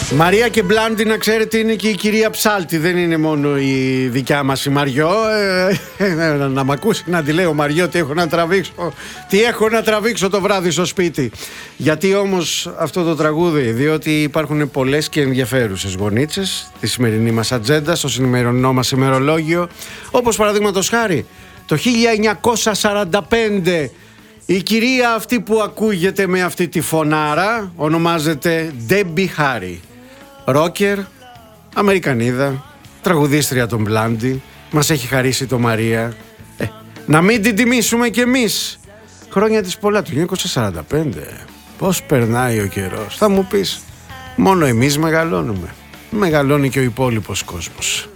Μαρία και Μπλάντι, να ξέρετε, είναι και η κυρία Ψάλτη. Δεν είναι μόνο η δικιά μας η Μαριό. Να μ' ακούσει να τη λέω, Μαριό, τι έχω να τραβήξω το βράδυ στο σπίτι. Γιατί όμως αυτό το τραγούδι? Διότι υπάρχουν πολλές και ενδιαφέρουσες γονίτσες στη σημερινή μας ατζέντα, στο σημερινό μας ημερολόγιο. Όπως παραδείγματος χάρη, το 1945 η κυρία αυτή που ακούγεται με αυτή τη φωνάρα ονομάζεται Ντέμπι Χάρι. Ρόκερ, Αμερικανίδα, τραγουδίστρια των Μπλάντι, μας έχει χαρίσει το Μαρία. Να μην την τιμήσουμε κι εμείς. Χρόνια της πολλά, του 1945. Πώς περνάει ο καιρός. Θα μου πεις, μόνο εμείς μεγαλώνουμε. Μεγαλώνει και ο υπόλοιπος κόσμος.